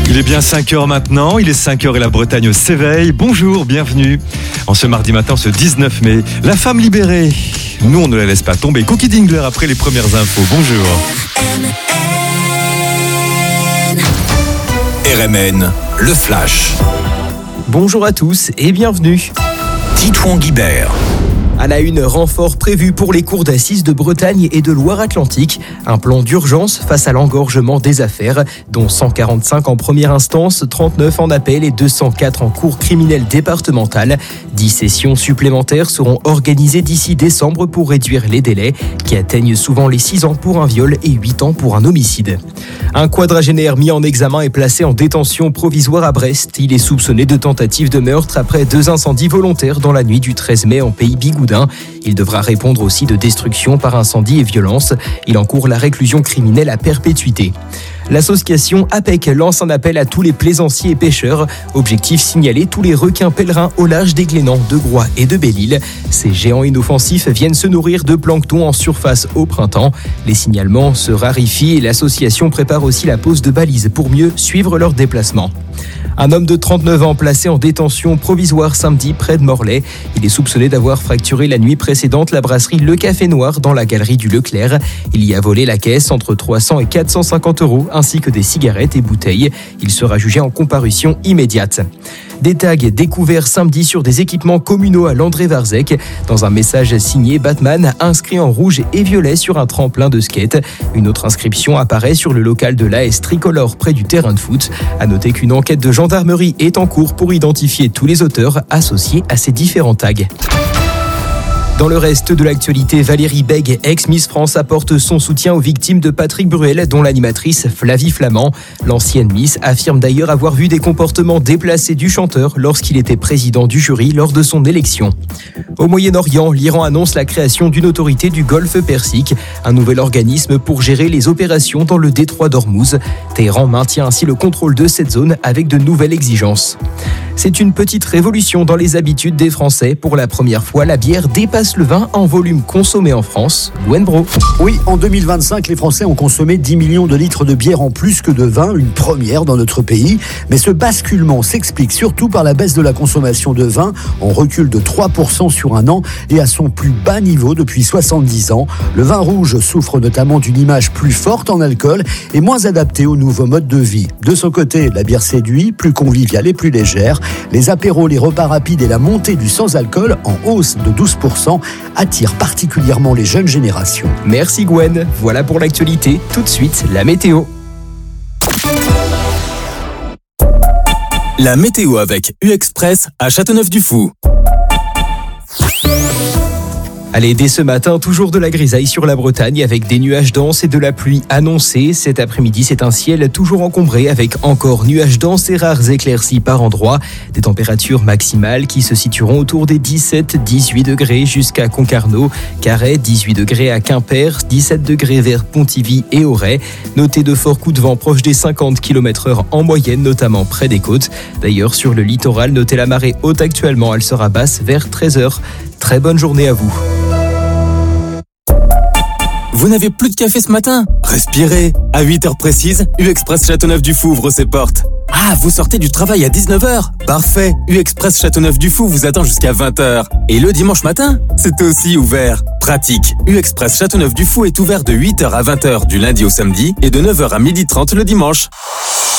Il est bien 5h maintenant, il est 5h et la Bretagne s'éveille. Bonjour, bienvenue. En ce mardi matin, ce 19 mai, la femme libérée. Nous, on ne la laisse pas tomber. Cookie Dingler après les premières infos. Bonjour. RMN, le Flash. Bonjour à tous et bienvenue. Titouan Guibert. À la une, renfort prévu pour les cours d'assises de Bretagne et de Loire-Atlantique. Un plan d'urgence face à l'engorgement des affaires, dont 145 en première instance, 39 en appel et 204 en cour criminelle départementale. 10 sessions supplémentaires seront organisées d'ici décembre pour réduire les délais, qui atteignent souvent les 6 ans pour un viol et 8 ans pour un homicide. Un quadragénaire mis en examen est placé en détention provisoire à Brest. Il est soupçonné de tentative de meurtre après 2 incendies volontaires dans la nuit du 13 mai en pays Bigoudin. Il devra répondre aussi de destruction par incendie et violence. Il encourt la réclusion criminelle à perpétuité. L'association APEC lance un appel à tous les plaisanciers et pêcheurs. Objectif, signaler tous les requins pèlerins au large des Glénans, de Groix et de Belle-Île. Ces géants inoffensifs viennent se nourrir de plancton en surface au printemps. Les signalements se raréfient et l'association prépare aussi la pose de balises pour mieux suivre leur déplacement. Un homme de 39 ans placé en détention provisoire samedi près de Morlaix. Il est soupçonné d'avoir fracturé la nuit précédente la brasserie Le Café Noir dans la galerie du Leclerc. Il y a volé la caisse entre 300 et 450 euros ainsi que des cigarettes et bouteilles. Il sera jugé en comparution immédiate. Des tags découverts samedi sur des équipements communaux à Landré-Varzec. Dans un message signé Batman, inscrit en rouge et violet sur un tremplin de skate. Une autre inscription apparaît sur le local de l'AS Tricolore près du terrain de foot. À noter qu'une enquête de gendarmerie est en cours pour identifier tous les auteurs associés à ces différents tags. Dans le reste de l'actualité, Valérie Bègue, ex-Miss France, apporte son soutien aux victimes de Patrick Bruel, dont l'animatrice Flavie Flamand. L'ancienne Miss affirme d'ailleurs avoir vu des comportements déplacés du chanteur lorsqu'il était président du jury lors de son élection. Au Moyen-Orient, l'Iran annonce la création d'une autorité du Golfe Persique, un nouvel organisme pour gérer les opérations dans le détroit d'Ormuz. Téhéran maintient ainsi le contrôle de cette zone avec de nouvelles exigences. C'est une petite révolution dans les habitudes des Français. Pour la première fois, la bière dépasse le vin en volume consommé en France. Gwen Bro. Oui, en 2025, les Français ont consommé 10 millions de litres de bière en plus que de vin, une première dans notre pays. Mais ce basculement s'explique surtout par la baisse de la consommation de vin, en recul de 3% sur un an et à son plus bas niveau depuis 70 ans. Le vin rouge souffre notamment d'une image plus forte en alcool et moins adaptée aux nouveaux modes de vie. De son côté, la bière séduit, plus conviviale et plus légère. Les apéros, les repas rapides et la montée du sans-alcool, en hausse de 12%, attirent particulièrement les jeunes générations. Merci Gwen. Voilà pour l'actualité. Tout de suite, la météo. La météo avec U-Express à Châteauneuf-du-Fou. Allez, dès ce matin, toujours de la grisaille sur la Bretagne avec des nuages denses et de la pluie annoncée. Cet après-midi, c'est un ciel toujours encombré avec encore nuages denses et rares éclaircies par endroits. Des températures maximales qui se situeront autour des 17-18 degrés jusqu'à Concarneau, Carhaix, 18 degrés à Quimper, 17 degrés vers Pontivy et Auray. Notez de forts coups de vent proches des 50 km/h en moyenne, notamment près des côtes. D'ailleurs, sur le littoral, notez la marée haute actuellement. Elle sera basse vers 13h. Très bonne journée à vous. Vous n'avez plus de café ce matin ? Respirez. À 8h précises, U-Express Châteauneuf-du-Fou ouvre ses portes. Ah, vous sortez du travail à 19h ? Parfait. U-Express Châteauneuf-du-Fou vous attend jusqu'à 20h. Et le dimanche matin, c'est aussi ouvert. Pratique. U-Express Châteauneuf-du-Fou est ouvert de 8h à 20h du lundi au samedi et de 9h à 12h30 le dimanche.